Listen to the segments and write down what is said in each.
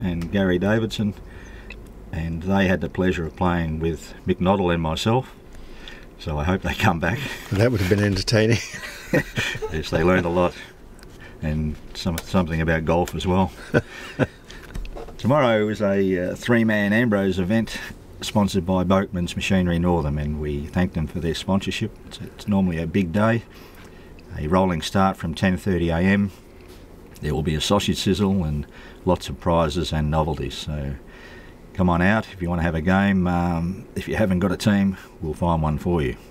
and Gary Davidson, and they had the pleasure of playing with Mick Noddle and myself, so I hope they come back. That would have been entertaining. Yes, they learned a lot, and something about golf as well. Tomorrow is a three-man Ambrose event sponsored by Boatman's Machinery Northam, and we thank them for their sponsorship. It's normally a big day, a rolling start from 10:30 a.m. There will be a sausage sizzle and lots of prizes and novelties, so come on out if you want to have a game. If you haven't got a team, we'll find one for you.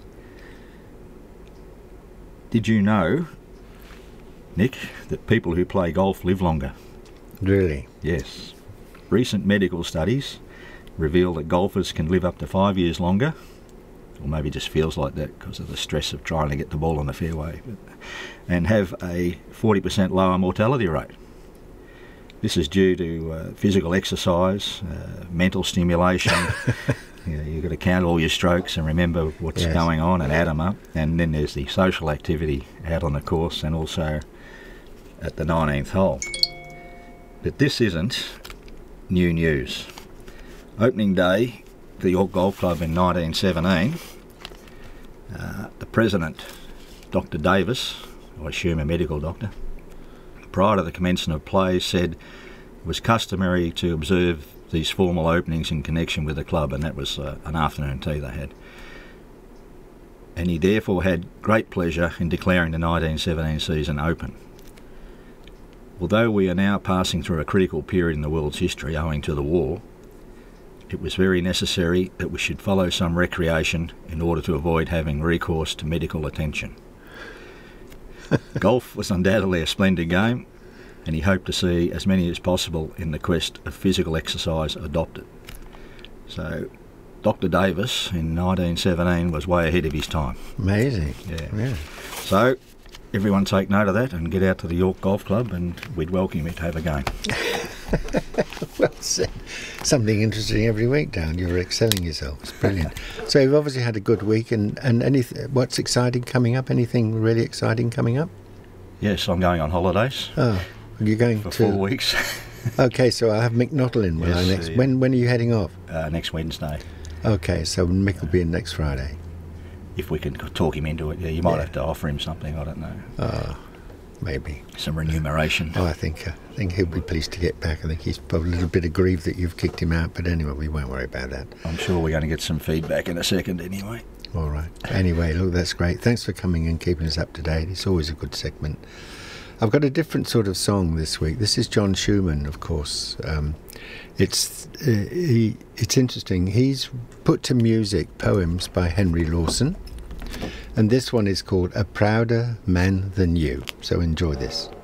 Did you know, Nick, that people who play golf live longer? Really? Yes. Recent medical studies reveal that golfers can live up to 5 years longer, or maybe just feels like that because of the stress of trying to get the ball on the fairway, and have a 40% lower mortality rate. This is due to physical exercise, mental stimulation. You've got to count all your strokes and remember what's going on and add them up. And then there's the social activity out on the course and also at the 19th hole. But this isn't new news. Opening day, the York Golf Club in 1917, the president, Dr. Davis, I assume a medical doctor, prior to the commencement of play said it was customary to observe these formal openings in connection with the club, and that was an afternoon tea they had. And he therefore had great pleasure in declaring the 1917 season open. Although we are now passing through a critical period in the world's history owing to the war, it was very necessary that we should follow some recreation in order to avoid having recourse to medical attention. Golf was undoubtedly a splendid game, and he hoped to see as many as possible in the quest of physical exercise adopted. So Dr. Davis in 1917 was way ahead of his time. Amazing. Yeah. So everyone take note of that and get out to the York Golf Club, and we'd welcome you to have a game. Well said. Something interesting every week, Dan. You're excelling yourself. It's brilliant. So you've obviously had a good week, and what's exciting coming up? Anything really exciting coming up? Yes, I'm going on holidays. Oh, you're going for 4 weeks. Okay, so I'll have Mick Noddle in next. When are you heading off? Next Wednesday. Okay, so Mick will be in next Friday. If we can talk him into it, you might have to offer him something. I don't know. Oh, maybe some remuneration. Oh, I think he'll be pleased to get back. I think he's probably a little bit aggrieved that you've kicked him out, but anyway, we won't worry about that. I'm sure we're going to get some feedback in a second anyway. All right. Anyway, look, that's great. Thanks for coming and keeping us up to date. It's always a good segment. I've got a different sort of song this week. This is John Schumann, of course. It's interesting. He's put to music poems by Henry Lawson, and this one is called A Prouder Man Than You. So enjoy this.